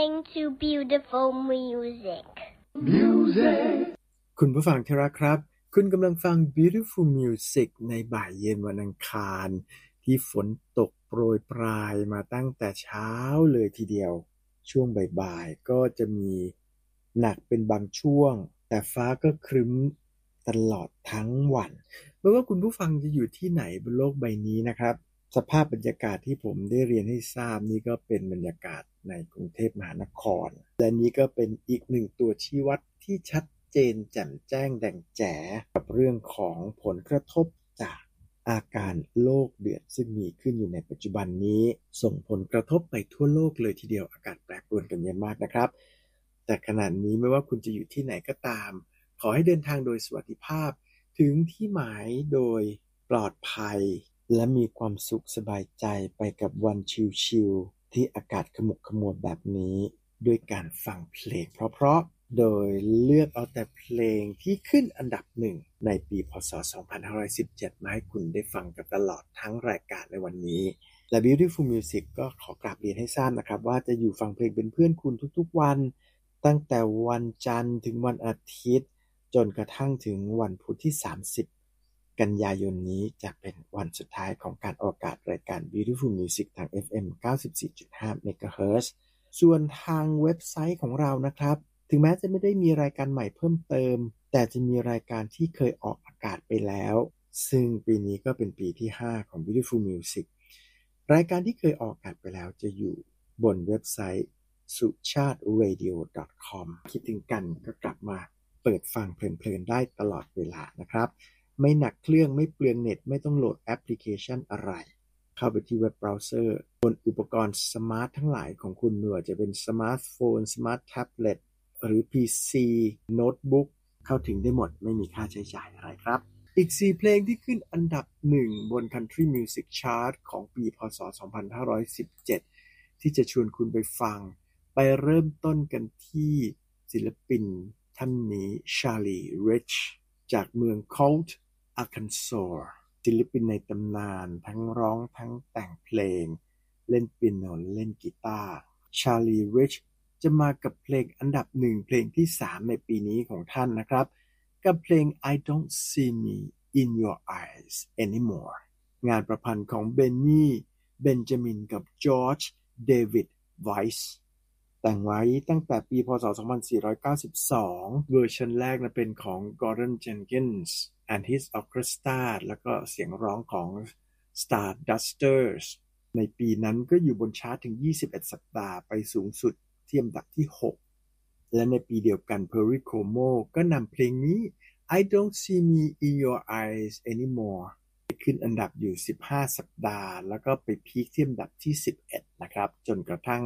to beautiful music คุณผู้ฟังที่รักครับคุณกำลังฟัง Beautiful Music ในบ่ายเย็นวันอังคารที่ฝนตกโปรยปรายมาตั้งแต่เช้าเลยทีเดียวช่วงบ่ายๆก็จะมีหนักเป็นบางช่วงแต่ฟ้าก็ครึ้มตลอดทั้งวันไม่ว่าคุณผู้ฟังจะอยู่ที่ไหนบนโลกใบนี้นะครับสภาพบรรยากาศที่ผมได้เรียนให้ทราบนี่ก็เป็นบรรยากาศในกรุงเทพมหานครและนี้ก็เป็นอีกหนึ่งตัวชี้วัดที่ชัดเจนแจ่มแจ้งแดงแจ๋กับเรื่องของผลกระทบจากอาการโลกเดือดซึ่งมีขึ้นอยู่ในปัจจุบันนี้ส่งผลกระทบไปทั่วโลกเลยทีเดียวอากาศแปรปรวนกันเยอะมากนะครับแต่ขณะนี้ไม่ว่าคุณจะอยู่ที่ไหนก็ตามขอให้เดินทางโดยสวัสดิภาพถึงที่หมายโดยปลอดภัยและมีความสุขสบายใจไปกับวันชิลๆที่อากาศขมุกขมัวแบบนี้ด้วยการฟังเพลงเพราะๆโดยเลือกเอาแต่เพลงที่ขึ้นอันดับหนึ่งในปีพ.ศ. 2517มาให้คุณได้ฟังกันตลอดทั้งรายการในวันนี้และ Beautiful Music ก็ขอกราบเรียนให้ทราบนะครับว่าจะอยู่ฟังเพลงเป็นเพื่อนคุณทุกๆวันตั้งแต่วันจันทร์ถึงวันอาทิตย์จนกระทั่งถึงวันพุธที่30กันยายนนี้จะเป็นวันสุดท้ายของการออกอากาศรายการ Beautiful Music ทาง FM 94.5 MHz ส่วนทางเว็บไซต์ของเรานะครับถึงแม้จะไม่ได้มีรายการใหม่เพิ่มเติมแต่จะมีรายการที่เคยออกอากาศไปแล้วซึ่งปีนี้ก็เป็นปีที่5ของ Beautiful Music รายการที่เคยออกอากาศไปแล้วจะอยู่บนเว็บไซต์ suchatradio.com คิดถึงกันก็กลับมาเปิดฟังเพลินๆได้ตลอดเวลานะครับไม่หนักเครื่องไม่เปลืองเน็ตไม่ต้องโหลดแอปพลิเคชันอะไรเข้าไปที่เว็บเบราว์เซอร์บนอุปกรณ์สมาร์ททั้งหลายของคุณไม่ว่าจะเป็นสมาร์ทโฟนสมาร์ทแท็บเล็ตหรือ PC โน้ตบุ๊กเข้าถึงได้หมดไม่มีค่าใช้จ่ายอะไรครับอีก4เพลงที่ขึ้นอันดับ1บน Country Music Chart ของปีพ.ศ. 2517ที่จะชวนคุณไปฟังไปเริ่มต้นกันที่ศิลปินท่านนี้ Charlie Rich จากเมือง Colt Arkansas ศิลปินในตำนานทั้งร้องทั้งแต่งเพลงเล่นเปียโนเล่นกีตาร์ Charlie Rich จะมากับเพลงอันดับ1เพลงที่3ในปีนี้ของท่านนะครับกับเพลง I Don't See Me in Your Eyes Anymore งานประพันธ์ของเบนนี่เบนจามินกับจอร์จเดวิดไวส์แต่งไว้ตั้งแต่ปีพ.ศ. 2492เวอร์ชันแรกเป็นของ Gordon Jenkins and His Orchestra แล้วก็เสียงร้องของ Stardusters ในปีนั้นก็อยู่บนชาร์ตถึง21สัปดาห์ไปสูงสุดที่อันดับที่6และในปีเดียวกัน Perry Como ก็นำเพลงนี้ I Don't See Me in Your Eyes Anymore ขึ้นอันดับอยู่15สัปดาห์แล้วก็ไปพีคที่อันดับที่11นะครับจนกระทั่ง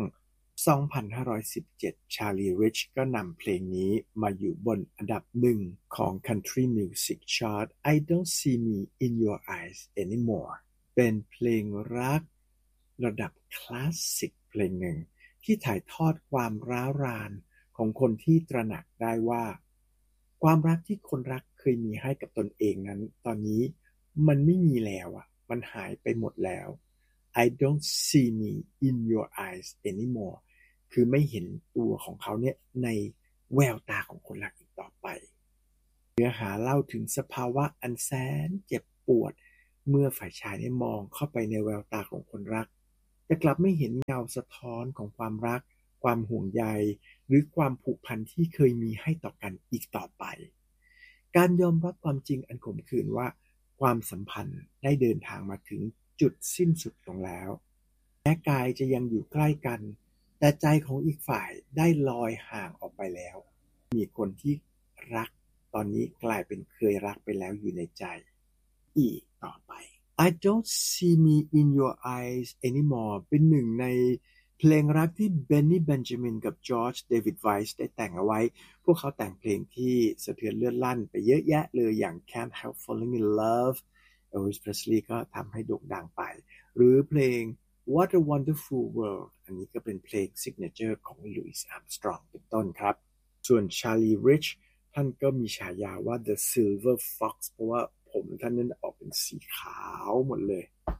2517 Charlie Rich ก็นำเพลงนี้มาอยู่บนอันดับ1ของ Country Music Chart I Don't See Me in Your Eyes Anymore เป็นเพลงรักระดับคลาสสิกเพลงหนึ่งที่ถ่ายทอดความร้าวรานของคนที่ตระหนักได้ว่าความรักที่คนรักเคยมีให้กับตนเองนั้นตอนนี้มันไม่มีแล้วมันหายไปหมดแล้ว I don't see me in your eyes anymore คือไม่เห็นตัวของเขาเนี่ยในแววตาของคนรักอีกต่อไปเนื้อหาเล่าถึงสภาวะอันแสนเจ็บปวดเมื่อฝ่ายชายได้มองเข้าไปในแววตาของคนรักแต่กลับไม่เห็นเงาสะท้อนของความรักความห่วงใยหรือความผูกพันที่เคยมีให้ต่อกันอีกต่อไปการยอมรับความจริงอันขมขื่นว่าความสัมพันธ์ได้เดินทางมาถึงจุดสิ้นสุดลงแล้วแม้กายจะยังอยู่ใกล้กันแต่ใจของอีกฝ่ายได้ลอยห่างออกไปแล้วมีคนที่รักตอนนี้กลายเป็นเคยรักไปแล้วอยู่ในใจอีกต่อไป I don't see me in your eyes anymore เป็นหนึ่งในเพลงรักที่เบนนี่เบนจามินกับจอร์จเดวิดไวส์ได้แต่งเอาไว้พวกเขาแต่งเพลงที่สะเทือนเลือดลั่นไปเยอะแยะเลยอย่าง Can't Help Falling in Love Elvis Presley ก็ทำให้โด่งดังไปหรือเพลง What a Wonderful World อันนี้ก็เป็นเพลง signature ของ Louis Armstrong เป็นต้นครับส่วน Charlie Rich ท่านก็มีฉายาว่า The Silver Fox เพราะว่าผมท่านนั้นออกเป็นสีขาวหมดเลย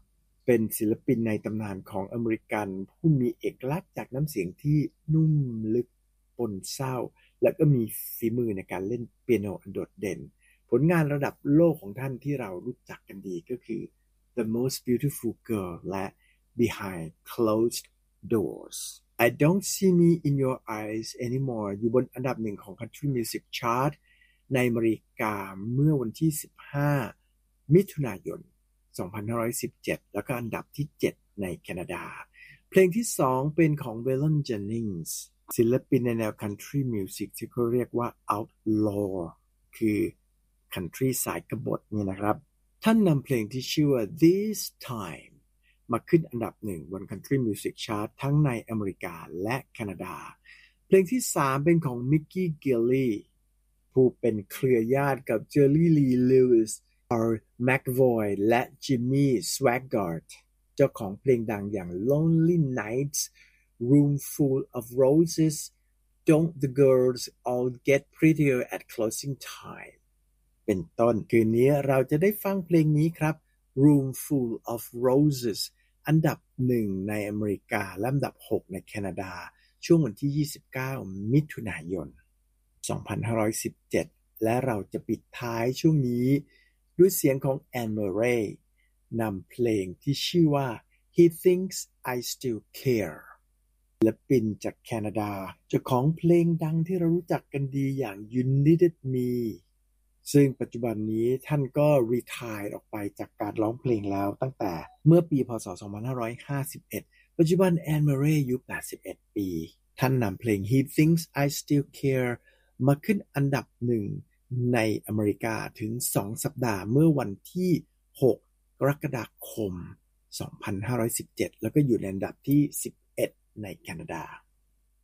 เป็นศิลปินในตำนานของอเมริกันผู้มีเอกลักษณ์จากน้ำเสียงที่นุ่มลึกปนเศร้าและก็มีฝีมือในการเล่นเปียโนอันโดดเด่นผลงานระดับโลกของท่านที่เรารู้จักกันดีก็คือ The Most Beautiful Girl และ Behind Closed Doors I Don't See Me in Your Eyes Anymore อยู่บนอันดับหนึ่งของ Country Music Chart ในอเมริกาเมื่อวันที่15มิถุนายน2517แล้วก็อันดับที่7ในแคนาดาเพลงที่2เป็นของ Waylon Jennings ศิลปินในแนว Country Music ที่เขาเรียกว่า Outlaw คือ Country สายกบฏเนี่ยนะครับท่านนำเพลงที่ชื่อว่า This Time มาขึ้นอันดับ1บน Country Music Chart ทั้งในอเมริกาและแคนาดาเพลงที่3เป็นของ Mickey Gilley ผู้เป็นเครือญาติกับ Jerry Lee Lewis McVoy และ Jimmy Swaggart เจ้าของเพลงดังอย่าง Lonely Nights Room Full of Roses Don't the Girls All Get Prettier at Closing Time เป็นต้นคืนนี้เราจะได้ฟังเพลงนี้ครับ Room Full of Roses อันดับ1ในอเมริกาและอันดับ6ในแคนาดาช่วงวันที่29มิถุนายน2517และเราจะปิดท้ายช่วงนี้ด้วยเสียงของแอนเมอเรย์นำเพลงที่ชื่อว่า He Thinks I Still Care ศิลปินจากแคนาดาเจ้าของเพลงดังที่เรารู้จักกันดีอย่าง You Needed Me ซึ่งปัจจุบันนี้ท่านก็รีไทร์ออกไปจากการร้องเพลงแล้วตั้งแต่เมื่อปีพ.ศ. 2551ปัจจุบันแอนเมอเรย์อายุ81ปีท่านนำเพลง He Thinks I Still Care มาขึ้นอันดับ1ในอเมริกาถึง2สัปดาห์เมื่อวันที่6กรกฎาคม2517แล้วก็อยู่ในอันดับที่11ในแคนาดา